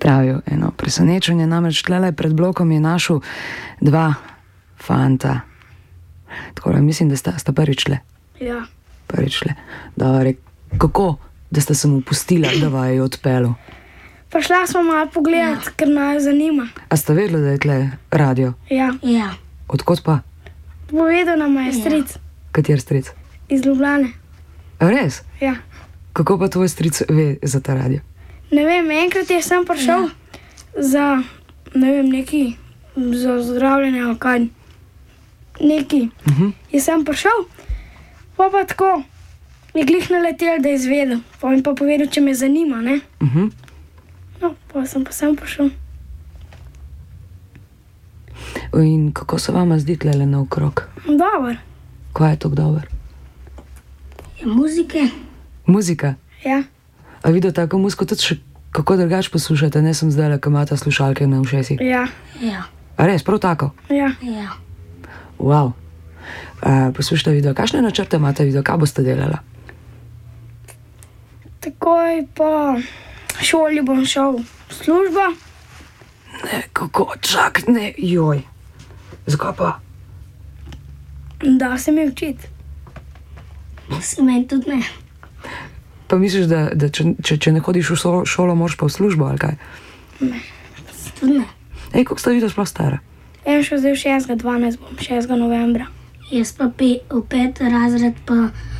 Pravijo eno presenečenje, namreč tlele pred blokom je našel 2 fanta. Tako da mislim, da sta prvič le. Ja. Prvič le. Dobre, kako, da sta se mu pustila, da vaju je odpelu? Prišla smo malo pogledat, ker naju zanima. A sta vedela, da je tle radio? Ja. Odkot pa? Povedal nam je stric Kater stric? iz Ljubljane. A res? Ja. Kako pa tvoj stric ve za ta radio? Ne vem, enkrat je sem prišel za, ne vem, neki, za zdravljenje ali kaj. Neki. Je sem prišel, pa tako, je glih naletel, da je izvedel. Pa mi pa povedal, če me zanima, ne? No, pa sem prišel. In kako se vama zdi tlele naokrog? Dobar. Kaj je tako dober? Muzike. Muzika? Ja. A vi do tako muziko tudi še kako drugače poslušate? Ne sem zdajle, ko imate slušalke na ušesih. Ja. A res, prav tako? Ja. Wow. Poslušajte video, kakšne načrte imate video, kaj boste delala? Takoj po šoli bom šel v službo. Ne, kako, čak, ne, joj. Zakaj pa? Da se mi učiti. Meni tudi ne. Pa misliš, da če ne hodiš v šolo, moraš pa v službo, ali kaj? Ne. Tudi ne. Ej, koliko sta videla sploh stara? Šel zdaj v 6. 12. bom, 6. novembra. Jaz pa v 5. razred pa